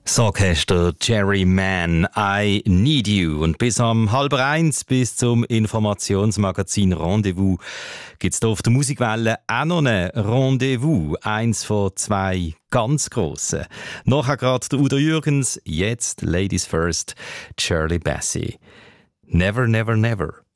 Das Orchester Jerry Mann, I Need You. Und bis um 12:30, bis zum Informationsmagazin Rendezvous, gibt es hier auf der Musikwelle auch noch ein Rendezvous. Eins von zwei ganz grossen. Nachher gerade der Udo Jürgens, jetzt Ladies First, Shirley Bassey. Never, never, never.